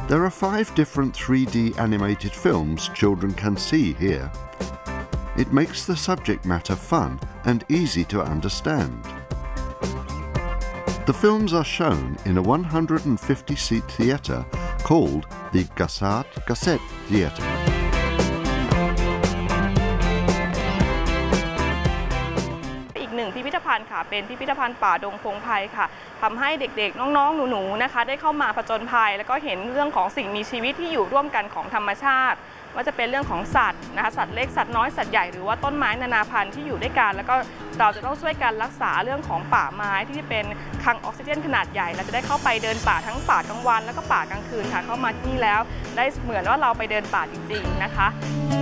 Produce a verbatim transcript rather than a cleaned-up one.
There are five different three D animated films children can see here. It makes the subject matter fun and easy to understand. The films are shown in a one hundred fifty seat theatre called the Gasat Gasset Theatre. อีกหนึ่งพิพิธภัณฑ์ค่ะเป็นพิพิธภัณฑ์ป่าดงพงไพรค่ะทำให้เด็กๆน้องๆหนูๆนะคะได้เข้ามาผจญภัยแล้วก็เห็นเรื่องของสิ่งมีชีวิตที่อยู่ร่วมกันของธรรมชาติว่าจะเป็นเรื่องของสัตว์นะคะสัตว์เล็กสัตว์น้อยสัตว์ใหญ่หรือว่าต้นไม้นานาพันธุ์ที่อยู่ด้วยกันแล้วก็เราจะต้องช่วยกันรักษาเรื่องของป่าไม้ที่เป็นคลังออกซิเจนขนาดใหญ่เราจะได้เข้าไปเดินป่าทั้งป่ากลางวันแล้วก็ป่ากลางคืนค่ะเข้ามาที่นี่แล้วได้เหมือนว่าเราไปเดินป่าจริงๆนะคะ